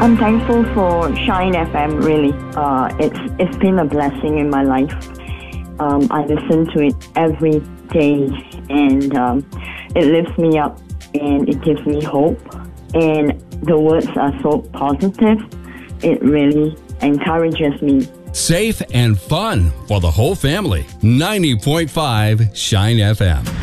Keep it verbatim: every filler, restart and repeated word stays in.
I'm thankful for Shine F M, really. Uh, it's it's been a blessing in my life. Um, I listen to it every day, and um, it lifts me up, and it gives me hope. And the words are so positive. It really encourages me. Safe and fun for the whole family. ninety point five Shine F M.